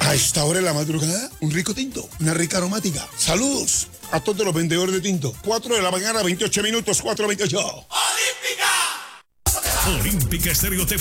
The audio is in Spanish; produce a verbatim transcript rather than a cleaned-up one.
A esta hora de la madrugada, un rico tinto, una rica aromática. Saludos a todos los vendedores de tinto. cuatro de la mañana, veintiocho minutos, cuatro veintiocho. ¡Olímpica! Olímpica Estéreo te